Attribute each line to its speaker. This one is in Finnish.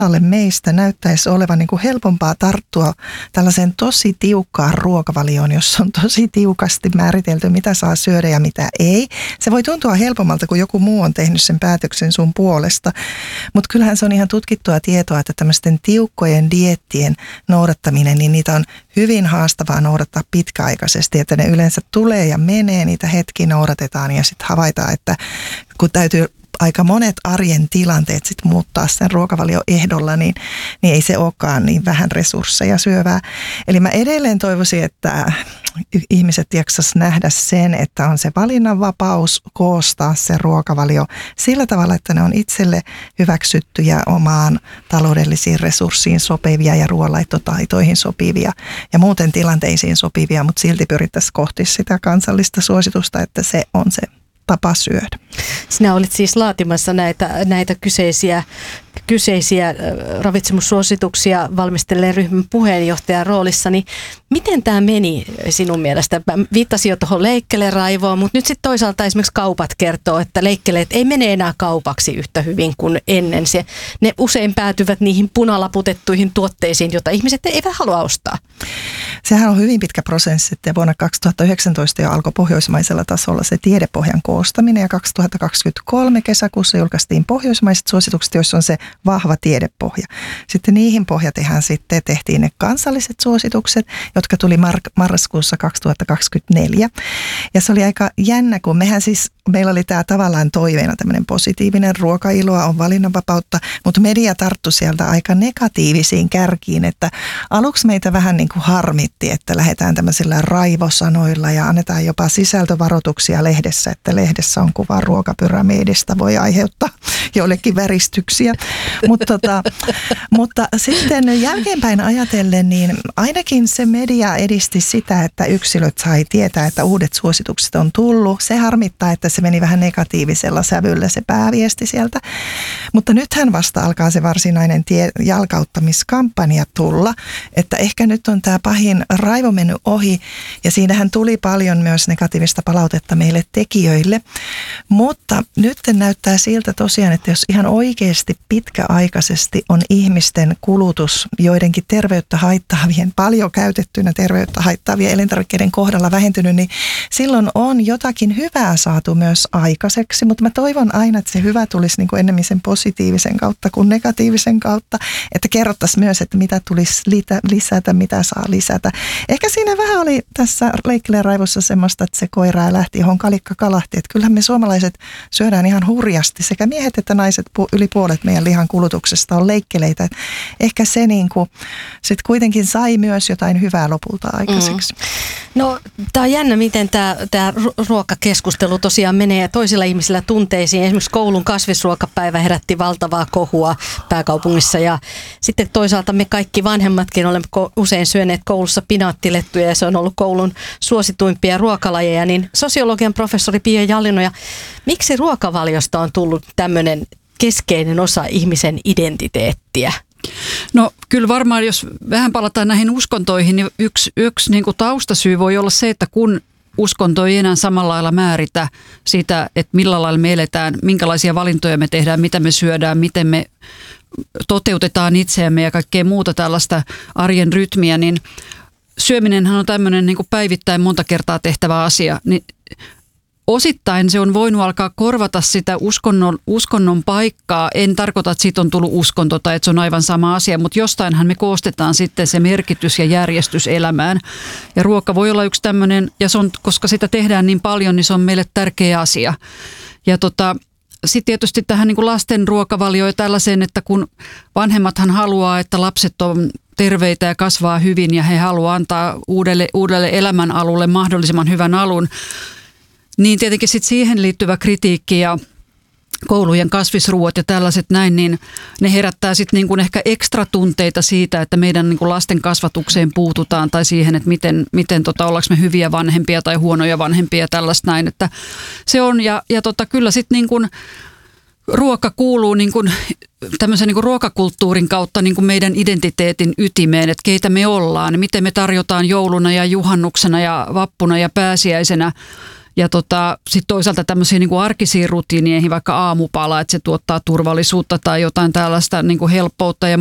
Speaker 1: osalle meistä näyttäisi olevan niin kuin helpompaa tarttua tällaiseen tosi tiukkaan ruokavalioon, jossa on tosi tiukasti määritelty, mitä saa syödä ja mitä ei. Se voi tuntua helpommalta, kun joku muu on tehnyt sen päätöksen sun puolesta, mutta kyllähän se on ihan tutkittua tietoa, että tämmöisten tiukkojen dieettien noudattaminen, niin niitä on hyvin haastavaa noudattaa pitkäaikaisesti, että ne yleensä tulee ja menee, niitä hetki noudatetaan ja sitten havaitaan, että kun täytyy aika monet arjen tilanteet sit muuttaa sen ruokavalioehdolla, niin ei se olekaan niin vähän resursseja syövää. Eli mä edelleen toivoisin, että ihmiset jaksas nähdä sen, että on se valinnanvapaus koostaa se ruokavalio sillä tavalla, että ne on itselle hyväksyttyjä omaan taloudellisiin resurssiin sopivia ja ruoanlaittotaitoihin sopivia ja muuten tilanteisiin sopivia, mutta silti pyrittäisiin kohti sitä kansallista suositusta, että se on se tapa syödä.
Speaker 2: Sinä olit siis laatimassa näitä kyseisiä ravitsemussuosituksia valmistelleen ryhmän puheenjohtajan roolissa, niin miten tämä meni sinun mielestä? Viittasin jo tuohon leikkeleraivoon, mutta nyt sitten toisaalta esimerkiksi kaupat kertoo, että leikkeleet ei mene enää kaupaksi yhtä hyvin kuin ennen. Ne usein päätyvät niihin punalaputettuihin tuotteisiin, joita ihmiset eivät halua ostaa.
Speaker 1: Sehän on hyvin pitkä prosessi, että vuonna 2019 jo alkoi pohjoismaisella tasolla se tiedepohjan koostaminen ja 2023 kesäkuussa julkaistiin pohjoismaiset suositukset, joissa on se vahva tiedepohja. Sitten niihin pohjatehän sitten tehtiin ne kansalliset suositukset, jotka tuli marraskuussa 2024. Ja se oli aika jännä, kun meillä oli tämä tavallaan toiveena tämmöinen positiivinen ruokailoa, on valinnanvapautta, mutta media tarttui sieltä aika negatiivisiin kärkiin, että aluksi meitä vähän niin kuin harmitti, että lähdetään tämmöisillä raivosanoilla ja annetaan jopa sisältövaroituksia lehdessä, että lehdessä on kuva ruokapyramiidista, voi aiheuttaa joillekin väristyksiä. Mutta sitten jälkeenpäin ajatellen, niin ainakin se media edisti sitä, että yksilöt sai tietää, että uudet suositukset on tullut. Se harmittaa, että se meni vähän negatiivisella sävyllä se pääviesti sieltä. Mutta nythän vasta alkaa se varsinainen jalkauttamiskampanja tulla, että ehkä nyt on tämä pahin raivo mennyt ohi ja siinähän tuli paljon myös negatiivista palautetta meille tekijöille. Mutta nyt näyttää siltä tosiaan, että jos ihan oikeasti pitkäaikaisesti on ihmisten kulutus joidenkin terveyttä haittaavien, paljon käytettynä terveyttä haittaavien elintarvikkeiden kohdalla vähentynyt, niin silloin on jotakin hyvää saatu myös aikaiseksi, mutta mä toivon aina, että se hyvä tulisi niin kuin enemmän sen positiivisen kautta kuin negatiivisen kautta, että kerrottaisiin myös, että mitä tulisi lisätä, mitä saa lisätä. Ehkä siinä vähän oli tässä leikkeleraivossa semmoista, että se koiraa lähti, johon kalikka kalahti, että kyllähän me suomalaiset syödään ihan hurjasti, sekä miehet että naiset, yli puolet meidän lihan kulutuksesta on leikkeleitä. Että ehkä se niin kuin sitten kuitenkin sai myös jotain hyvää lopulta aikaiseksi.
Speaker 2: No, tämä on jännä, miten tämä ruokakeskustelu tosiaan menee toisilla ihmisillä tunteisiin. Esimerkiksi koulun kasvisruokapäivä herätti valtavaa kohua pääkaupungissa ja sitten toisaalta me kaikki vanhemmatkin olemme usein syöneet koulussa pinaattilettuja ja se on ollut koulun suosituimpia ruokalajeja. Niin sosiologian professori Pia Jallinoja, miksi ruokavaliosta on tullut tämmöinen keskeinen osa ihmisen identiteettiä?
Speaker 3: No kyllä varmaan, jos vähän palataan näihin uskontoihin, niin yksi niin kuin taustasyy voi olla se, että kun uskonto ei enää samalla lailla määritä sitä, että millä lailla me eletään, minkälaisia valintoja me tehdään, mitä me syödään, miten me toteutetaan itseämme ja kaikkea muuta tällaista arjen rytmiä, niin syöminenhän on tämmöinen niin kuin päivittäin monta kertaa tehtävä asia, niin osittain se on voinut alkaa korvata sitä uskonnon paikkaa. En tarkoita, että siitä on tullut uskonto tai että se on aivan sama asia, mutta jostainhan me koostetaan sitten se merkitys ja järjestys elämään. Ja ruoka voi olla yksi tämmöinen, ja se on, koska sitä tehdään niin paljon, niin se on meille tärkeä asia. Ja sitten tietysti tähän niin kuin lasten ruokavalioon ja tällaiseen, että kun vanhemmathan haluaa, että lapset on terveitä ja kasvaa hyvin ja he haluaa antaa uudelle elämänalulle mahdollisimman hyvän alun, niin tietenkin sitten siihen liittyvä kritiikki ja koulujen kasvisruuat ja tällaiset näin, niin ne herättää sitten niin kuin ehkä ekstra tunteita siitä, että meidän niin kuin lasten kasvatukseen puututaan tai siihen, että miten ollaanko me hyviä vanhempia tai huonoja vanhempia ja tällaista näin. Että se on ja kyllä sitten niin kuin ruoka kuuluu niin kuin tämmöisen niin kuin ruokakulttuurin kautta niin kuin meidän identiteetin ytimeen, että keitä me ollaan, miten me tarjotaan jouluna ja juhannuksena ja vappuna ja pääsiäisenä Ja sitten toisaalta tämmöisiin niin kuin arkisiin rutiineihin, vaikka aamupala, että se tuottaa turvallisuutta tai jotain tällaista niin kuin helppoutta ja